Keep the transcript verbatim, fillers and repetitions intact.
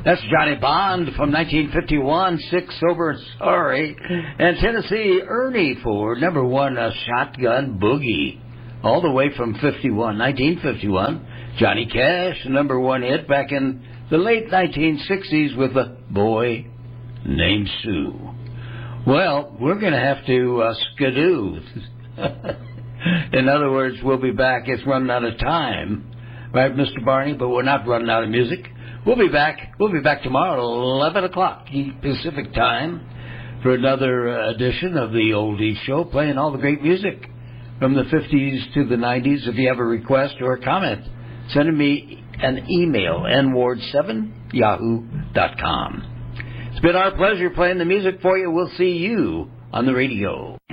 That's Johnny Bond from nineteen fifty-one, Sick, Sober, and Sorry. And Tennessee, Ernie for number one, uh, Shotgun Boogie. All the way from fifty-one, nineteen fifty-one. Johnny Cash, number one hit back in the late nineteen sixties with a Boy Named Sue. Well, we're going to have to uh, skidoo. In other words, we'll be back. It's running out of time. Right, Mister Barney? But we're not running out of music. We'll be back. We'll be back tomorrow at eleven o'clock Pacific time for another uh, edition of the Oldies Show, playing all the great music from the fifties to the nineties. If you have a request or a comment, send me an email, n ward seven yahoo dot com. It's been our pleasure playing the music for you. We'll see you on the radio.